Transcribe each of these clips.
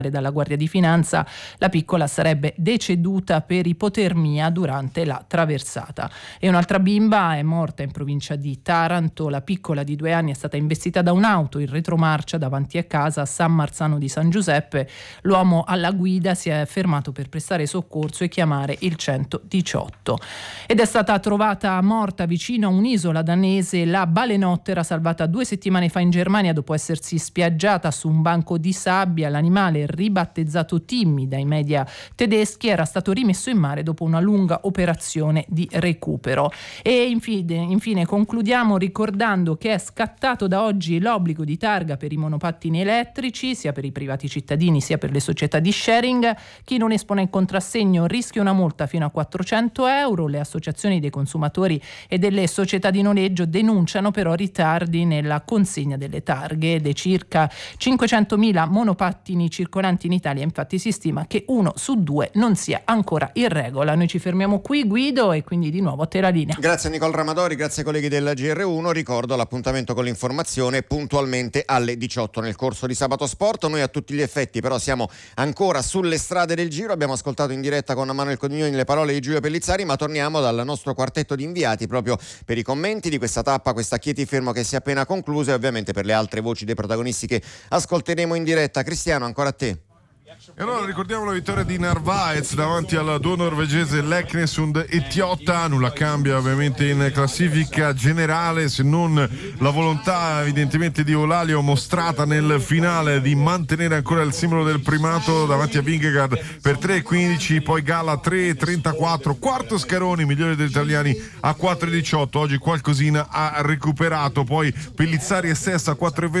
dalla Guardia di Finanza, la piccola sarebbe deceduta per ipotermia durante la traversata. E un'altra bimba è morta in provincia di Taranto. La piccola di 2 anni è stata investita da un'auto in retromarcia davanti a casa a San Marzano di San Giuseppe. L'uomo alla guida si è fermato per prestare soccorso e chiamare il 118. Ed è stata trovata morta vicino a un'isola danese la balenottera salvata 2 settimane fa in Germania dopo essersi spiaggiata su un banco di sabbia. L'animale, ribattezzato Timmy dai media tedeschi, era stato rimesso in mare dopo una lunga operazione di recupero. E infine concludiamo ricordando che è scattato da oggi l'obbligo di targa per i monopattini elettrici, sia per i privati cittadini sia per le società di sharing. Chi non espone il contrassegno rischia una multa fino a 400 euro. Le associazioni dei consumatori e delle società di noleggio denunciano però ritardi nella consegna delle targhe. Dei circa 500.000 monopattini circolanti in Italia, infatti, si stima che 1 su 2 non sia ancora in regola. Noi ci fermiamo qui, Guido, e quindi di nuovo a te la linea. Grazie Nicole Ramadori, grazie ai colleghi della GR1. Ricordo l'appuntamento con l'informazione puntualmente alle 18 nel corso di Sabato Sport. Noi a tutti gli effetti però siamo ancora sulle strade del Giro. Abbiamo ascoltato in diretta con Manuel Codignoni le parole di Giulio Pellizzari, ma torniamo dal nostro quartetto di inviati proprio per i commenti di questa tappa, questa Chieti-Fermo che si è appena conclusa, e ovviamente per le altre voci dei protagonisti che ascolteremo in diretta. Cristiano, ancora a te. E allora ricordiamo la vittoria di Narvaez davanti al duo norvegese Leknesund e Tiotta. Nulla cambia ovviamente in classifica generale, se non la volontà evidentemente di Eulalio mostrata nel finale di mantenere ancora il simbolo del primato davanti a Vingegaard per 3,15, poi Gala 3,34, quarto Scaroni, migliore degli italiani, a 4,18. Oggi qualcosina ha recuperato, poi Pellizzari e Sessa a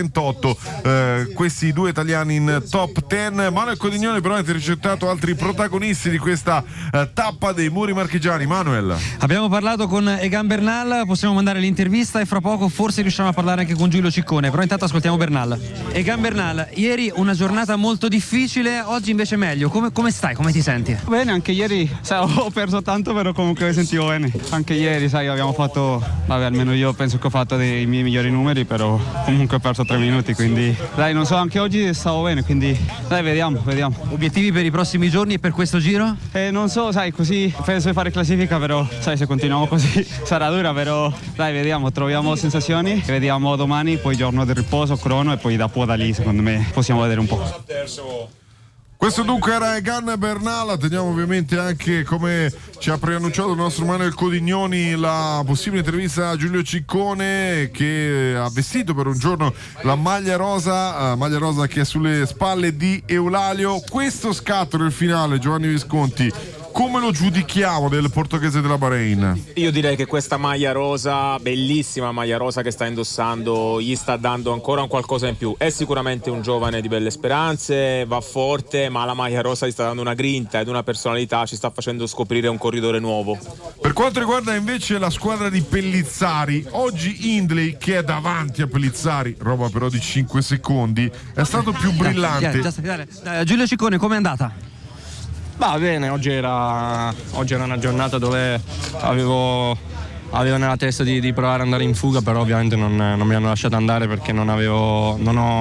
4,28, questi due italiani in top 10. Manuel Codignoni però ha intercettato altri protagonisti di questa tappa dei Muri Marchigiani. Manuel, abbiamo parlato con Egan Bernal, possiamo mandare l'intervista e fra poco forse riusciamo a parlare anche con Giulio Ciccone, però intanto ascoltiamo Bernal. Egan Bernal, ieri una giornata molto difficile, oggi invece meglio. Come stai? Come ti senti? Bene, anche ieri ho perso tanto, però comunque mi sentivo bene. Anche ieri abbiamo fatto, almeno io penso che ho fatto dei miei migliori numeri, però comunque ho perso 3 minuti, quindi non so, anche oggi stavo bene, quindi vediamo. Obiettivi per i prossimi giorni e per questo Giro? Non so, così penso di fare classifica, però se continuiamo così sarà dura, però vediamo, troviamo sensazioni, vediamo domani, poi giorno di riposo, crono, e poi da lì secondo me possiamo vedere un po'. Questo dunque era Egan Bernal. Teniamo ovviamente anche, come ci ha preannunciato il nostro Manuel Codignoni, la possibile intervista a Giulio Ciccone, che ha vestito per un giorno la maglia rosa che è sulle spalle di Eulalio. Questo scatto nel finale, Giovanni Visconti, come lo giudichiamo del portoghese della Bahrain? Io direi che questa maglia rosa, bellissima maglia rosa che sta indossando, gli sta dando ancora un qualcosa in più. È sicuramente un giovane di belle speranze, va forte, ma la maglia rosa gli sta dando una grinta ed una personalità, ci sta facendo scoprire un corridore nuovo. Per quanto riguarda invece la squadra di Pellizzari, oggi Hindley, che è davanti a Pellizzari, roba però di 5 secondi, è stato più brillante. Giulio Ciccone, com'è andata? Bene, oggi era una giornata dove avevo nella testa di provare ad andare in fuga, però ovviamente non mi hanno lasciato andare perché non avevo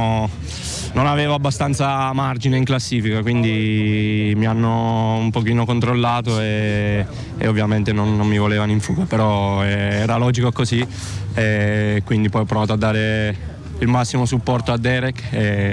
abbastanza margine in classifica, quindi mi hanno un pochino controllato e ovviamente non mi volevano in fuga, però era logico così, e quindi poi ho provato a dare il massimo supporto a Derek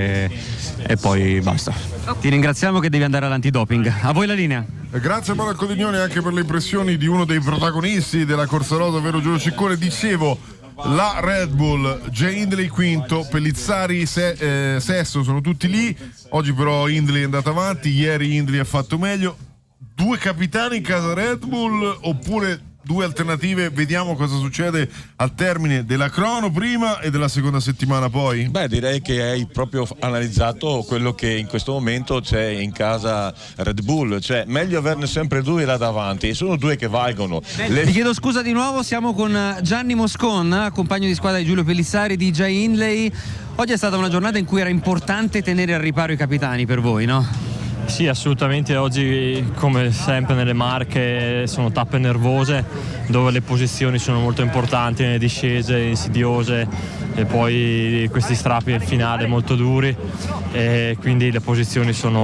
e poi basta. Ti ringraziamo, che devi andare all'antidoping. A voi la linea. Grazie a Manuel Codignoni anche per le impressioni di uno dei protagonisti della corsa rosa, ovvero Giulio Ciccone. Dicevo, la Red Bull, Jay Hindley quinto, Pellizzari sesto, sono tutti lì. Oggi però Hindley è andato avanti, ieri Hindley ha fatto meglio. 2 capitani in casa Red Bull, oppure 2 alternative? Vediamo cosa succede al termine della crono prima e della seconda settimana poi. Direi che hai proprio analizzato quello che in questo momento c'è in casa Red Bull, cioè meglio averne sempre 2 là davanti, e sono 2 che valgono. Ti chiedo scusa di nuovo, siamo con Gianni Moscon, compagno di squadra di Giulio Pellizzari, di Jay Hindley. Oggi è stata una giornata in cui era importante tenere al riparo i capitani per voi, no? Sì, assolutamente. Oggi, come sempre nelle Marche, sono tappe nervose dove le posizioni sono molto importanti, nelle discese insidiose e poi questi strappi in finale molto duri, e quindi le posizioni sono